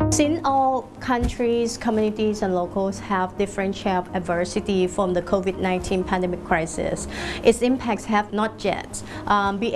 Since all countries, communities, and locals have different share of adversity from the COVID-19 pandemic crisis, its impacts have not yet been